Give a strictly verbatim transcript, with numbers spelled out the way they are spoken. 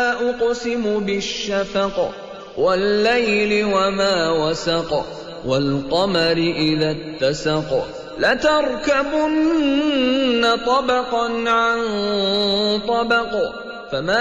أقسم بالشفق والليل وما وسق والقمر إذا اتسق لتركبن طبقا عن طبق فما